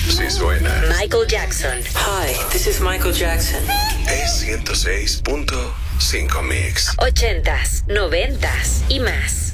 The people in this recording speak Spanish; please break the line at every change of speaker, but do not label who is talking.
Sí suena.
Michael Jackson.
Hi, this is Michael Jackson.
Es 106.5 Mix.
80s, 90s y más.